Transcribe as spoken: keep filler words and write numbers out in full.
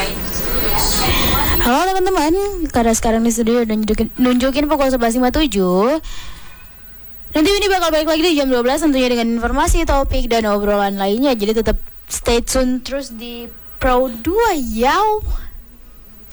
Halo teman-teman, karena sekarang di studio udah nunjukin, nunjukin pukul sebelas lima puluh tujuh. Nanti ini bakal balik lagi di jam dua belas tentunya dengan informasi, topik, dan obrolan lainnya. Jadi tetap stay tune terus di Pro dua ya.